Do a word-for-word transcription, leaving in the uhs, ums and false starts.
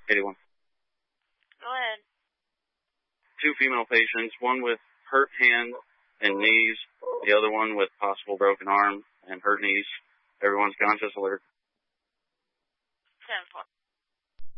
eighty-one. Go ahead. Two female patients, one with hurt hand and knees, the other one with possible broken arm and hurt knees. Everyone's conscious alert. ten four.